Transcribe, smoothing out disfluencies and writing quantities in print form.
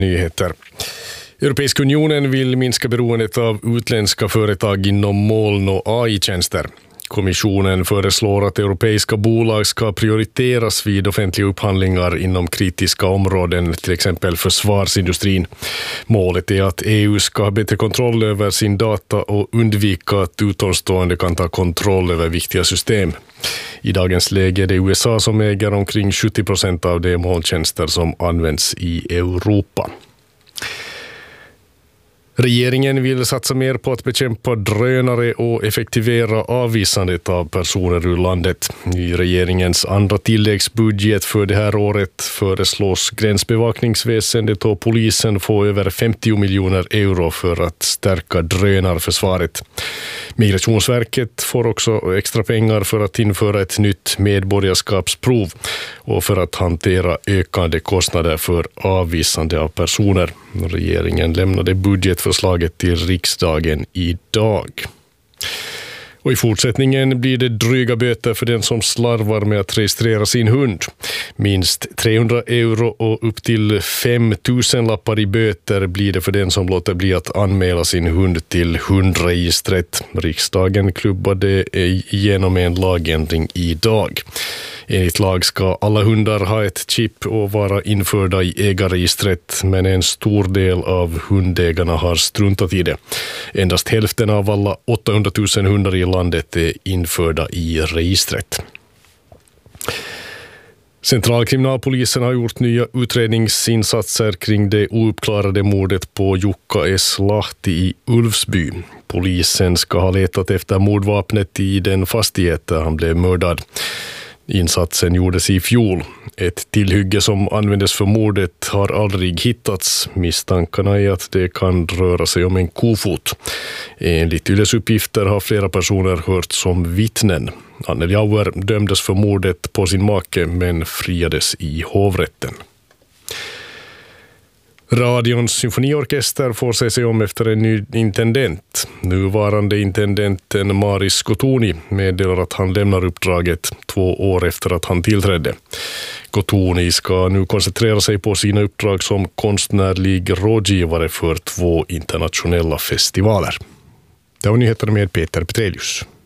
Nyheter. Europeiska unionen vill minska beroendet av utländska företag inom moln- och AI-tjänster. Kommissionen föreslår att europeiska bolag ska prioriteras vid offentliga upphandlingar inom kritiska områden, till exempel försvarsindustrin. Målet är att EU ska ha bättre kontroll över sin data och undvika att utomstående kan ta kontroll över viktiga system. I dagens läge är det USA som äger omkring 70% av de molntjänster som används i Europa. Regeringen vill satsa mer på att bekämpa drönare och effektivera avvisandet av personer ur landet. I regeringens andra tilläggsbudget för det här året föreslås gränsbevakningsväsendet och polisen få över 50 miljoner euro för att stärka drönarförsvaret. Migrationsverket får också extra pengar för att införa ett nytt medborgarskapsprov och för att hantera ökande kostnader för avvisande av personer. Regeringen lämnade budgetförslaget till riksdagen idag. Och i fortsättningen blir det dryga böter för den som slarvar med att registrera sin hund. Minst 300 euro och upp till 5 000 lappar i böter blir det för den som låter bli att anmäla sin hund till hundregistret. Riksdagen klubbade igenom en lagändring idag. Enligt lag ska alla hundar ha ett chip och vara införda i ägarregistret, men en stor del av hundägarna har struntat i det. Endast hälften av alla 800 000 hundar i landet är införda i registret. Centralkriminalpolisen har gjort nya utredningsinsatser kring det ouppklarade mordet på Jukka S. Lahti i Ulfsby. Polisen ska ha letat efter mordvapnet i den fastighet där han blev mördad. Insatsen gjordes i fjol. Ett tillhygge som användes för mordet har aldrig hittats. Misstankarna är att det kan röra sig om en kofot. Enligt Yles uppgifter har flera personer hört som vittnen. Anneli Auer dömdes för mordet på sin make men friades i hovrätten. Radions symfoniorkester får se om efter en ny intendent. Nuvarande intendenten Maris Kotuni meddelar att han lämnar uppdraget 2 år efter att han tillträdde. Kotuni ska nu koncentrera sig på sina uppdrag som konstnärlig rådgivare för 2 internationella festivaler. Det var nyheterna med Peter Petrelius.